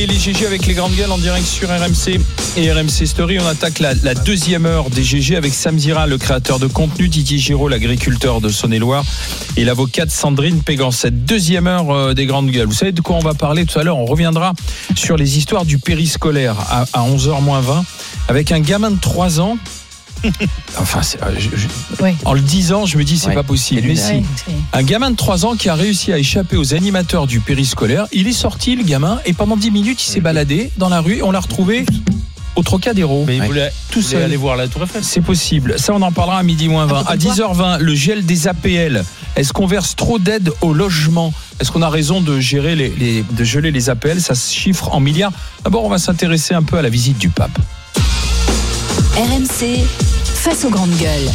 les GG avec les grandes gueules en direct sur RMC et RMC Story. On attaque la deuxième heure des GG avec Sam Zira, le créateur de contenu, Didier Giraud, l'agriculteur de Saône-et-Loire, et l'avocate Sandrine Pégan. Cette deuxième heure des grandes gueules. Vous savez de quoi on va parler tout à l'heure? On reviendra sur les histoires du périscolaire à 11h-20 avec un gamin de 3 ans. Enfin, Oui. En le disant, je me dis c'est pas possible. Mais si, un gamin de 3 ans qui a réussi à échapper aux animateurs du périscolaire, il est sorti, le gamin, et pendant 10 minutes, il s'est baladé dans la rue et on l'a retrouvé au Trocadéro. Mais il voulait tout seul aller voir la Tour Eiffel. C'est possible. Ça, on en parlera à 12h20. À 10h20, le gel des APL. Est-ce qu'on verse trop d'aide au logement? Est-ce qu'on a raison de geler les APL? Ça se chiffre en milliards. D'abord, on va s'intéresser un peu à la visite du pape. RMC, face aux grandes gueules.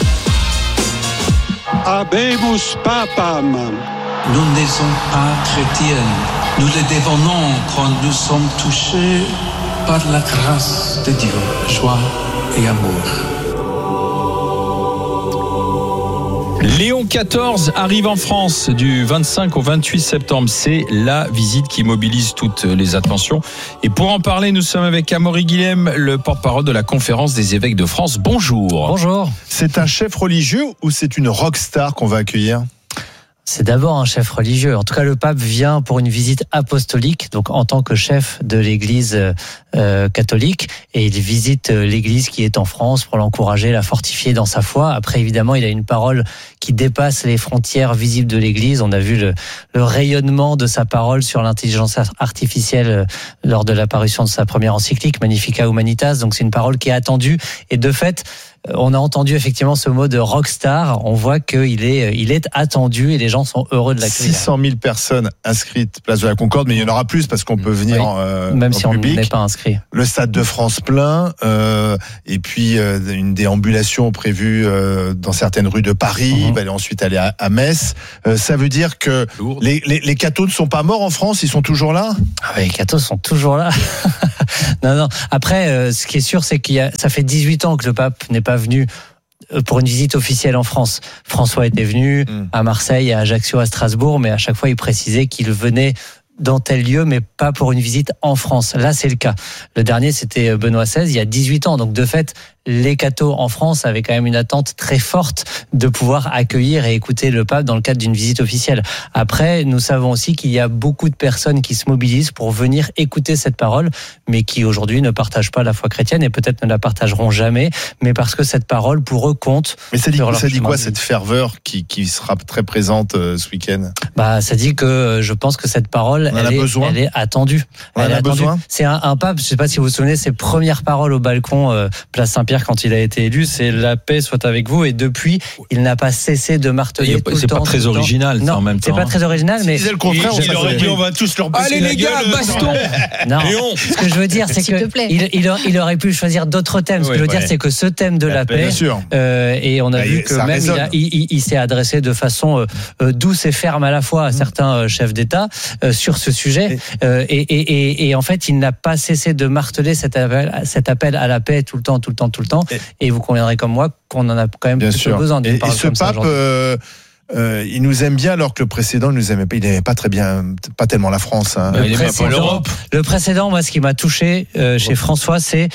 Habemus papam. Nous ne sommes pas chrétiens. Nous le devenons quand nous sommes touchés par la grâce de Dieu, joie et amour. Léon XIV arrive en France du 25 au 28 septembre. C'est la visite qui mobilise toutes les attentions. Et pour en parler, nous sommes avec Amaury Guilhem, le porte-parole de la Conférence des évêques de France. Bonjour. Bonjour. C'est un chef religieux ou c'est une rockstar qu'on va accueillir ? C'est d'abord un chef religieux. En tout cas, le pape vient pour une visite apostolique, donc en tant que chef de l'Église catholique, et il visite l'Église qui est en France pour l'encourager, la fortifier dans sa foi. Après, évidemment, il a une parole qui dépasse les frontières visibles de l'Église. On a vu le rayonnement de sa parole sur l'intelligence artificielle lors de l'apparition de sa première encyclique, Magnificat Humanitas. Donc, c'est une parole qui est attendue. Et de fait, on a entendu effectivement ce mot de rockstar. On voit qu'il est attendu et les gens sont heureux de l'accueillir. 600 000 personnes inscrites place de la Concorde, mais il y en aura plus parce qu'on peut venir même si public. On n'est pas inscrit. Le Stade de France plein, et puis une déambulation prévue dans certaines rues de Paris. Il va ensuite aller à Metz. Ça veut dire que les cathos ne sont pas morts en France, ils sont toujours là ? Les cathos sont toujours là. Non. Après, ce qui est sûr, c'est ça fait 18 ans que le pape n'est pas venu pour une visite officielle en France. François était venu à Marseille, à Ajaccio, à Strasbourg, mais à chaque fois, il précisait qu'il venait dans tel lieu, mais pas pour une visite en France. Là, c'est le cas. Le dernier, c'était Benoît XVI, il y a 18 ans. Donc, de fait, les cathos en France avaient quand même une attente très forte de pouvoir accueillir et écouter le pape dans le cadre d'une visite officielle. Après, nous savons aussi qu'il y a beaucoup de personnes qui se mobilisent pour venir écouter cette parole, mais qui aujourd'hui ne partagent pas la foi chrétienne et peut-être ne la partageront jamais, mais parce que cette parole, pour eux, compte. Mais ça dit quoi, cette ferveur qui sera très présente ce week-end ? Ça dit que je pense que cette parole, elle est attendue. Elle a besoin. C'est un pape, je ne sais pas si vous vous souvenez, ses premières paroles au balcon, place Saint-Pierre, quand il a été élu, c'est la paix soit avec vous. Et depuis, il n'a pas cessé de marteler tout le temps. C'est pas très original, ça, en même temps. C'est pas très original, mais le contraire, il aurait dit on va tous leur passer. Allez les gars, baston. Non. Ce que je veux dire, c'est que il aurait pu choisir d'autres thèmes. Ce que je veux dire, c'est que ce thème de la paix, et on a vu que même il s'est adressé de façon douce et ferme à la fois à certains chefs d'État sur ce sujet. Et en fait, il n'a pas cessé de marteler cet appel à la paix tout le temps. Et vous conviendrez comme moi qu'on en a quand même plutôt besoin d'une parole comme ça. Et ce pape, il nous aime bien, alors que le précédent, il nous aimait pas. Il n'aimait pas très bien, pas tellement la France. Il n'aimait pas l'Europe. Le précédent, moi, ce qui m'a touché chez François, c'est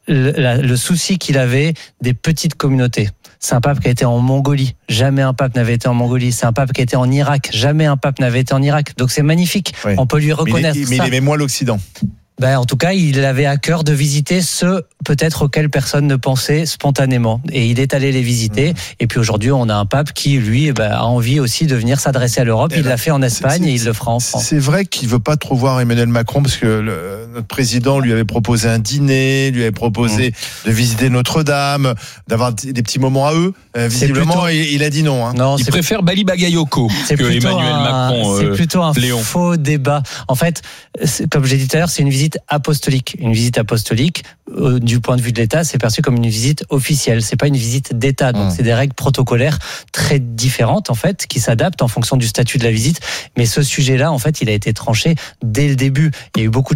le souci qu'il avait des petites communautés. C'est un pape qui a été en Mongolie. Jamais un pape n'avait été en Mongolie. C'est un pape qui a été en Irak. Jamais un pape n'avait été en Irak. Donc c'est magnifique. Oui. On peut lui reconnaître ça. Mais il aimait moins l'Occident. En tout cas, il avait à cœur de visiter ceux peut-être auxquels personne ne pensait spontanément. Et il est allé les visiter. Et puis aujourd'hui, on a un pape qui, lui, a envie aussi de venir s'adresser à l'Europe. Il l'a fait en Espagne et il le fera en France. C'est vrai qu'il veut pas trop voir Emmanuel Macron parce que notre président lui avait proposé un dîner, lui avait proposé de visiter Notre-Dame, d'avoir des petits moments à eux. Visiblement, il a dit non. Non, il préfère Bali Bagayoko que Emmanuel Macron. C'est plutôt un Léon. Faux débat. En fait, comme j'ai dit tout à l'heure, c'est une visite apostolique. Une visite apostolique, du point de vue de l'État, c'est perçu comme une visite officielle. C'est pas une visite d'État. Donc, c'est des règles protocolaires très différentes, en fait, qui s'adaptent en fonction du statut de la visite. Mais ce sujet-là, en fait, il a été tranché dès le début. Il y a eu beaucoup de choses qui ont été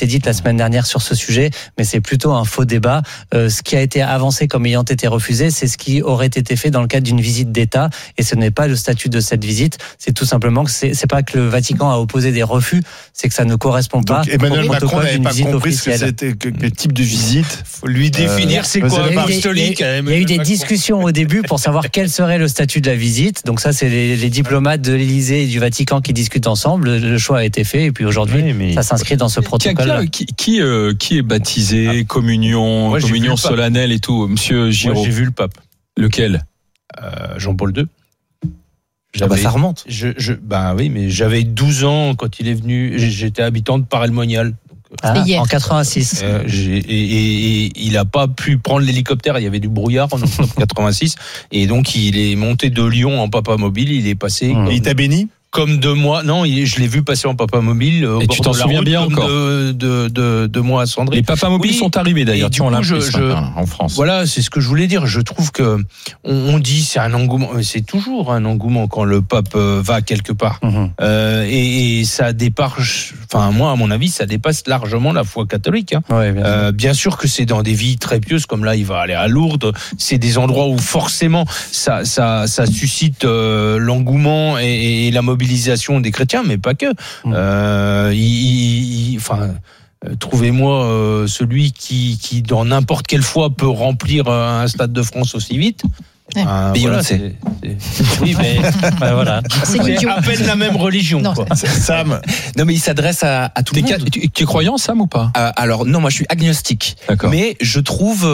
été dites la semaine dernière sur ce sujet, mais c'est plutôt un faux débat. Ce qui a été avancé comme ayant été refusé, c'est ce qui aurait été fait dans le cadre d'une visite d'État, et ce n'est pas le statut de cette visite. C'est tout simplement que c'est pas que le Vatican a opposé des refus, c'est que ça ne correspond pas Emmanuel au Macron protocole n'avait d'une pas visite compris ce que officielle. c'était, quel type de visite. Faut lui définir c'est quoi apostolique. Il y a eu des discussions au début pour savoir quel serait le statut de la visite. Donc ça, c'est les diplomates de l'Élysée et du Vatican qui discutent ensemble. Le choix a été fait, et puis aujourd'hui, ça s'inscrit dans ce protocole. Qui est baptisé, communion solennelle et tout, Monsieur Giraud? Moi, j'ai vu le pape. Lequel? Jean-Paul II. Ça remonte. Oui, mais j'avais 12 ans quand il est venu. J'étais habitant de Paray-le-Monial. En 86. Et il n'a pas pu prendre l'hélicoptère. Il y avait du brouillard en octobre 86. Et donc, il est monté de Lyon en Papa Mobile. Il est passé. Il t'a béni? Comme 2 mois, non, je l'ai vu passer en Papa Mobile. Et tu t'en souviens bien encore? De mois à Sandrine. Les Papa Mobiles sont arrivés d'ailleurs. Tu en l'as en France. Voilà, c'est ce que je voulais dire. Je trouve que on dit c'est un engouement, c'est toujours un engouement quand le pape va quelque part. Et ça dépasse. Enfin, moi, à mon avis, ça dépasse largement la foi catholique. Hein. Ouais, bien sûr que c'est dans des vies très pieuses, comme là, il va aller à Lourdes. C'est des endroits où forcément ça suscite l'engouement et la mobilisation des chrétiens, mais pas que. Trouvez-moi celui qui dans n'importe quelle foi peut remplir un Stade de France aussi vite. Beyoncé. Oui, mais voilà. C'est à peine la même religion. Quoi. Sam. Non, mais il s'adresse à tout le monde. Tu es croyant, Sam, ou pas? Alors non, moi je suis agnostique. D'accord. Mais je trouve,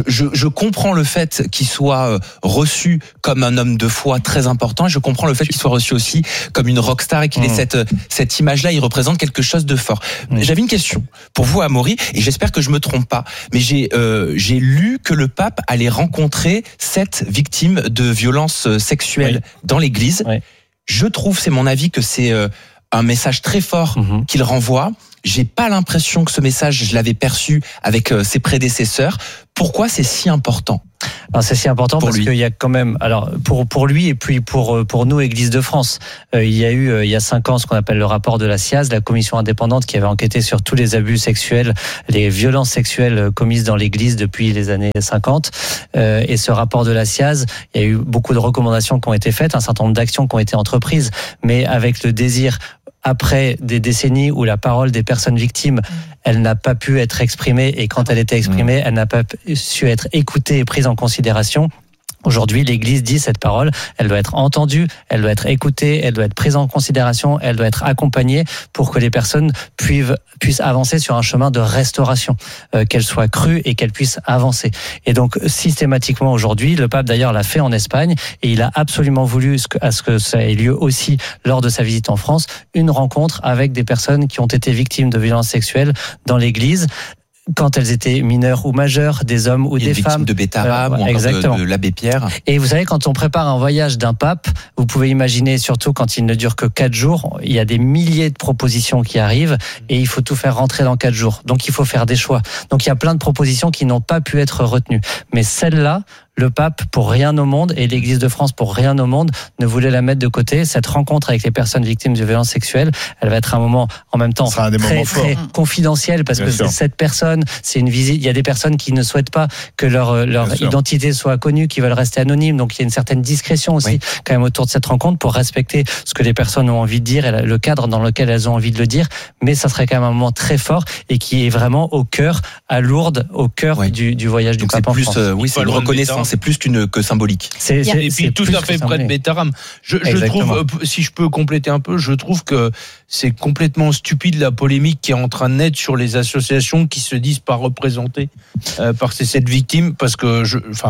je comprends le fait qu'il soit reçu comme un homme de foi très important. Je comprends le fait qu'il soit reçu aussi comme une rockstar et qu'il ait cette image-là. Il représente quelque chose de fort. J'avais une question pour vous, Amaury, et j'espère que je me trompe pas. Mais j'ai lu que le pape allait rencontrer 7 victimes de violences sexuelles dans l'église. Oui. Je trouve, c'est mon avis, que c'est un message très fort qu'il renvoie. J'ai pas l'impression que ce message, je l'avais perçu avec ses prédécesseurs. Pourquoi c'est si important? Alors c'est si important parce qu'il y a quand même, alors pour lui et puis pour nous, Église de France, il y a eu il y a 5 ans ce qu'on appelle le rapport de la SIAZ, la commission indépendante qui avait enquêté sur tous les abus sexuels, les violences sexuelles commises dans l'Église depuis les années 50. Et ce rapport de la SIAZ, il y a eu beaucoup de recommandations qui ont été faites, un certain nombre d'actions qui ont été entreprises, mais avec le désir, après des décennies où la parole des personnes victimes, elle n'a pas pu être exprimée, et quand elle était exprimée, elle n'a pas su être écoutée et prise en considération. Aujourd'hui, l'Église dit cette parole, elle doit être entendue, elle doit être écoutée, elle doit être prise en considération, elle doit être accompagnée pour que les personnes puissent avancer sur un chemin de restauration, qu'elles soient crues et qu'elles puissent avancer. Et donc, systématiquement aujourd'hui, le pape d'ailleurs l'a fait en Espagne, et il a absolument voulu à ce que ça ait lieu aussi lors de sa visite en France, une rencontre avec des personnes qui ont été victimes de violences sexuelles dans l'Église, quand elles étaient mineures ou majeures, des hommes ou des femmes. De Bétarab ou encore de l'abbé Pierre. Et vous savez, quand on prépare un voyage d'un pape, vous pouvez imaginer, surtout quand il ne dure que 4 jours, il y a des milliers de propositions qui arrivent et il faut tout faire rentrer dans 4 jours. Donc il faut faire des choix. Donc il y a plein de propositions qui n'ont pas pu être retenues. Mais celle-là, le pape, pour rien au monde, et l'Église de France, pour rien au monde, ne voulait la mettre de côté. Cette rencontre avec les personnes victimes de violences sexuelles, elle va être un moment, en même temps, très confidentiel, parce que c'est cette personne, c'est une visite. Il y a des personnes qui ne souhaitent pas que leur identité soit connue, qui veulent rester anonymes. Donc il y a une certaine discrétion aussi, quand même, autour de cette rencontre, pour respecter ce que les personnes ont envie de dire et le cadre dans lequel elles ont envie de le dire. Mais ça serait quand même un moment très fort et qui est vraiment au cœur, à Lourdes, au cœur du voyage du pape en France. C'est une reconnaissance. C'est plus que symbolique. Et puis tout à fait près de Bétarab. Je trouve, si je peux compléter un peu, je trouve que c'est complètement stupide la polémique qui est en train de naître sur les associations qui se disent pas représentées par ces 7 victimes, parce que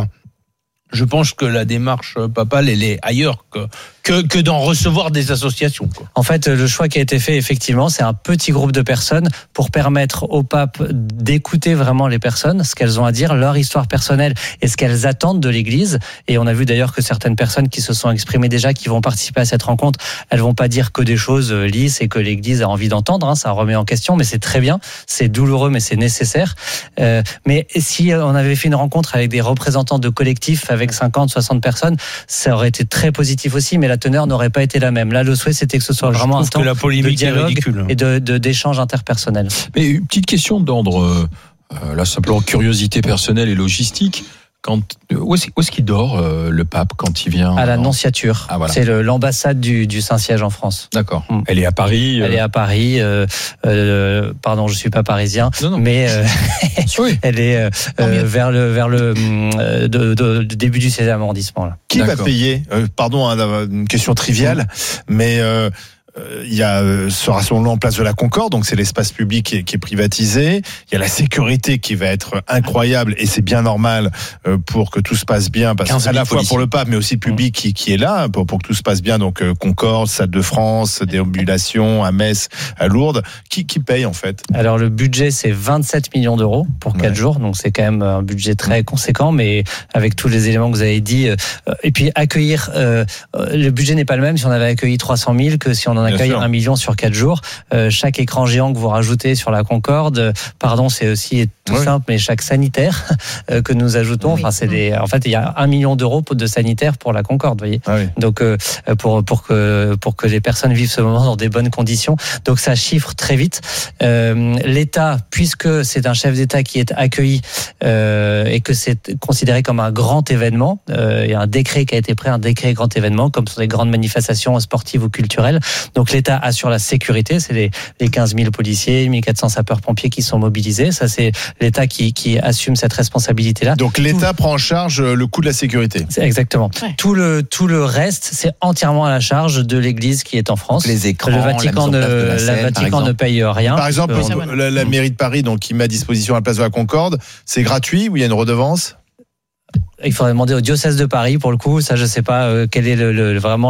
je pense que la démarche papale, elle est ailleurs que d'en recevoir des associations. Quoi. En fait, le choix qui a été fait, effectivement, c'est un petit groupe de personnes pour permettre au pape d'écouter vraiment les personnes, ce qu'elles ont à dire, leur histoire personnelle et ce qu'elles attendent de l'Église. Et on a vu d'ailleurs que certaines personnes qui se sont exprimées déjà, qui vont participer à cette rencontre, elles vont pas dire que des choses lisses et que l'Église a envie d'entendre. Ça remet en question, mais c'est très bien. C'est douloureux, mais c'est nécessaire. Mais si on avait fait une rencontre avec des représentants de collectifs avec 50, 60 personnes, ça aurait été très positif aussi. Mais là, la teneur n'aurait pas été la même. Là, le souhait, c'était que ce soit vraiment un temps de dialogue et d'échange interpersonnel. Mais une petite question d'ordre, là, simplement curiosité personnelle et logistique. Où est-ce qu'il dort, le pape, quand il vient? À la Nonciature. Voilà. C'est l'ambassade du Saint-Siège en France. D'accord. Elle est à Paris. Elle est à Paris. Pardon, je suis pas parisien, non. Mais oui. elle est vers le début du 16e arrondissement. Là. Qui va payer? Pardon, une question triviale, mais il y a ce rassemblement en place de la Concorde, donc c'est l'espace public qui est privatisé. Il y a la sécurité qui va être incroyable et c'est bien normal pour que tout se passe bien, parce que à la fois pour le pape, mais aussi le public qui est là pour que tout se passe bien. Donc Concorde, Stade de France, déambulation à Metz, à Lourdes. Qui paye en fait? Alors le budget c'est 27 millions d'euros pour 4 jours, donc c'est quand même un budget très conséquent, mais avec tous les éléments que vous avez dit. Et puis accueillir, le budget n'est pas le même si on avait accueilli 300 000 que si on en accueille 1 million sur 4 jours. Chaque écran géant que vous rajoutez sur la Concorde, c'est aussi tout simple, mais chaque sanitaire que nous ajoutons, en fait, il y a 1 million d'euros de sanitaires pour la Concorde, vous voyez. Donc, pour que les personnes vivent ce moment dans des bonnes conditions. Donc, ça chiffre très vite. L'État, puisque c'est un chef d'État qui est accueilli, et que c'est considéré comme un grand événement, il y a un décret qui a été pris, un décret grand événement, comme sur des grandes manifestations sportives ou culturelles. Donc, l'État assure la sécurité, c'est les 15 000 policiers, 1400 sapeurs-pompiers qui sont mobilisés. Ça, c'est l'État qui assume cette responsabilité-là. Donc l'État prend en charge le coût de la sécurité. Exactement. Ouais. Tout le reste, c'est entièrement à la charge de l'Église qui est en France. Les écrans, le Vatican ne paye rien. Par exemple, la mairie de Paris, donc qui met à disposition la place de la Concorde, c'est gratuit ou il y a une redevance? Il faudrait demander au diocèse de Paris pour le coup. Ça, je sais pas quel est vraiment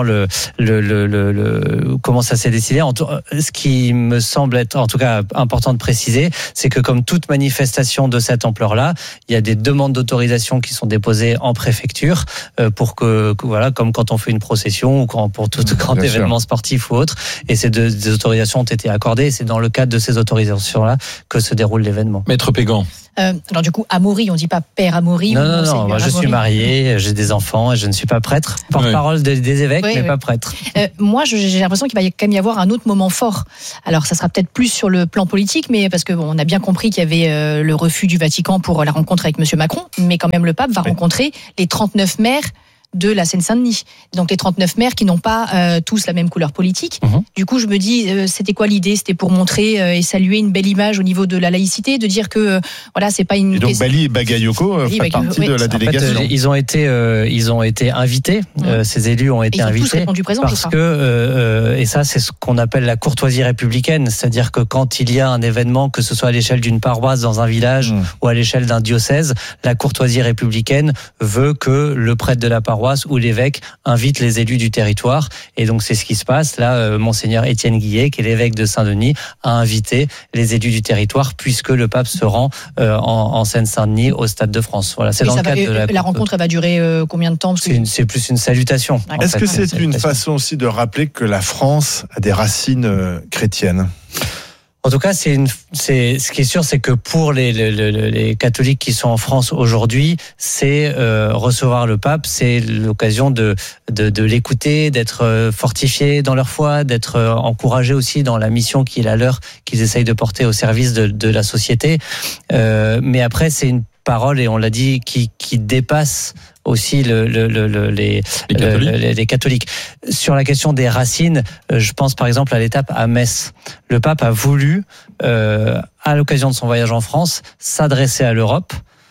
comment ça s'est décidé. Ce qui me semble être, en tout cas, important de préciser, c'est que comme toute manifestation de cette ampleur-là, il y a des demandes d'autorisation qui sont déposées en préfecture pour que voilà, comme quand on fait une procession ou pour tout grand événement sportif ou autre. Et des autorisations ont été accordées. Et c'est dans le cadre de ces autorisations-là que se déroule l'événement. Maître Pégan. Alors du coup, Amaury, on dit pas Père Amaury. Non, moi je suis marié, j'ai des enfants et je ne suis pas prêtre. Porte-parole des évêques, mais pas prêtre. Moi, j'ai l'impression qu'il va quand même y avoir un autre moment fort. Alors, ça sera peut-être plus sur le plan politique, mais parce que on a bien compris qu'il y avait le refus du Vatican pour la rencontre avec Monsieur Macron, mais quand même le pape va rencontrer les 39 maires de la Seine-Saint-Denis. Donc les 39 maires qui n'ont pas tous la même couleur politique. Du coup, je me dis, c'était quoi l'idée? C'était pour montrer et saluer une belle image au niveau de la laïcité, de dire que voilà, c'est pas une. Et donc Bali et Bagayoko font partie de la délégation. En fait, ils ont été invités. Ces élus ont été invités parce que et ça, c'est ce qu'on appelle la courtoisie républicaine, c'est-à-dire que quand il y a un événement, que ce soit à l'échelle d'une paroisse dans un village ou à l'échelle d'un diocèse, la courtoisie républicaine veut que le prêtre de la paroisse ou l'évêque invite les élus du territoire. Et donc, c'est ce qui se passe. Là, Monseigneur Étienne Guillet, qui est l'évêque de Saint-Denis, a invité les élus du territoire puisque le pape se rend en Seine-Saint-Denis au Stade de France. Voilà, c'est dans le cadre de la rencontre, elle va durer combien de temps? C'est plus une salutation. Est-ce que c'est une façon aussi de rappeler que la France a des racines chrétiennes? En tout cas, ce qui est sûr, c'est que pour les catholiques qui sont en France aujourd'hui, c'est recevoir le pape, c'est l'occasion de l'écouter, d'être fortifiés dans leur foi, d'être encouragés aussi dans la mission qui est la leur, qu'ils essayent de porter au service de la société. Mais après, c'est une parole, et on l'a dit, qui dépasse aussi les catholiques. Sur la question des racines, je pense par exemple à l'étape à Metz. Le pape a voulu, à l'occasion de son voyage en France, s'adresser à l'Europe.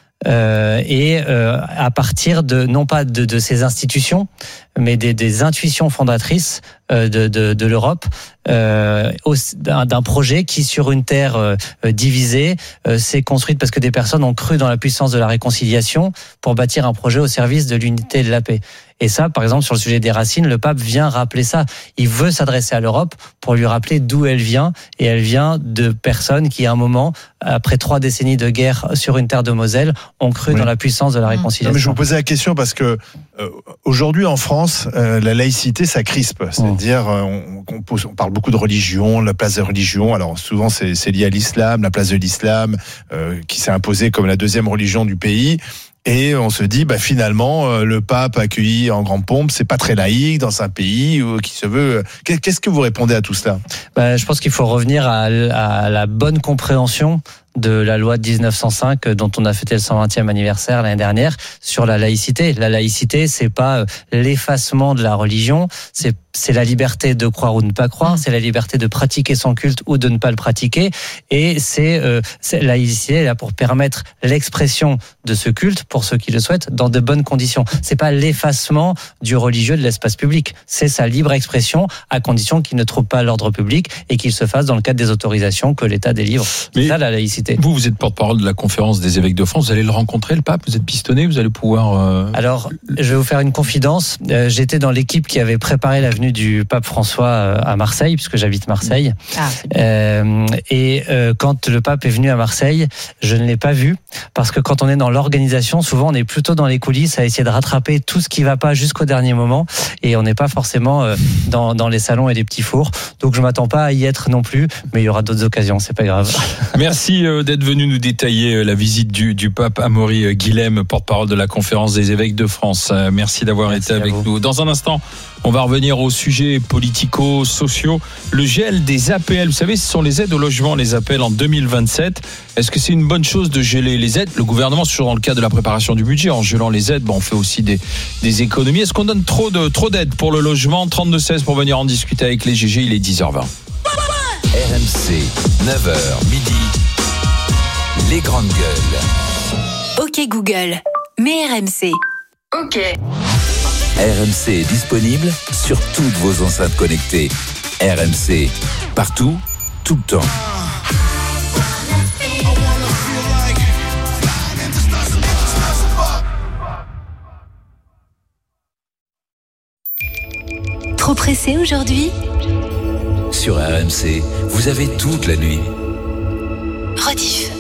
À partir non pas de ces institutions, mais des intuitions fondatrices de l'Europe, d'un projet qui, sur une terre divisée, s'est construite parce que des personnes ont cru dans la puissance de la réconciliation pour bâtir un projet au service de l'unité et de la paix. Et ça, par exemple, sur le sujet des racines, le pape vient rappeler ça. Il veut s'adresser à l'Europe pour lui rappeler d'où elle vient. Et elle vient de personnes qui, à un moment, après 3 décennies de guerre sur une terre de Moselle, ont cru dans la puissance de la réconciliation. Non, mais je vous posais la question parce que aujourd'hui, en France, la laïcité, ça crispe. C'est-à-dire, on parle beaucoup de religion, la place de religion. Alors souvent, c'est lié à l'islam, la place de l'islam, qui s'est imposée comme la deuxième religion du pays. et on se dit finalement le pape accueilli en grande pompe, c'est pas très laïque dans un pays qui se veut. Qu'est-ce que vous répondez à tout cela? Je pense qu'il faut revenir à la bonne compréhension de la loi de 1905 dont on a fêté le 120e anniversaire l'année dernière sur la laïcité. La laïcité, c'est pas l'effacement de la religion, c'est la liberté de croire ou de ne pas croire, c'est la liberté de pratiquer son culte ou de ne pas le pratiquer, et la laïcité est là pour permettre l'expression de ce culte pour ceux qui le souhaitent dans de bonnes conditions. C'est pas l'effacement du religieux de l'espace public, c'est sa libre expression à condition qu'il ne trouble pas l'ordre public et qu'il se fasse dans le cadre des autorisations que l'État délivre. C'est ça la laïcité. Vous êtes porte-parole de la conférence des évêques de France. Vous allez le rencontrer, le pape? Vous êtes pistonné? Vous allez pouvoir... Alors, je vais vous faire une confidence. J'étais dans l'équipe qui avait préparé la venue du pape François à Marseille, puisque j'habite Marseille. Quand le pape est venu à Marseille, je ne l'ai pas vu, parce que quand on est dans l'organisation, souvent on est plutôt dans les coulisses à essayer de rattraper tout ce qui ne va pas jusqu'au dernier moment, et on n'est pas forcément dans les salons et les petits fours. Donc je ne m'attends pas à y être non plus, mais il y aura d'autres occasions, c'est pas grave. Merci d'être venu nous détailler la visite du pape Amaury Guilhem, porte-parole de la conférence des évêques de France. Merci d'avoir été avec nous. Dans un instant, on va revenir aux sujets politico-sociaux. Le gel des APL, vous savez, ce sont les aides au logement, les APL en 2027. Est-ce que c'est une bonne chose de geler les aides? Le gouvernement, c'est toujours dans le cadre de la préparation du budget. En gelant les aides, on fait aussi des économies. Est-ce qu'on donne trop d'aides pour le logement? 32-16 pour venir en discuter avec les GG, il est 10h20. RMC, 9h, midi. Les grandes gueules. Ok Google, mets RMC. Ok. RMC est disponible sur toutes vos enceintes connectées. RMC, partout, tout le temps. Trop pressé aujourd'hui? Sur RMC, vous avez toute la nuit. Rediff.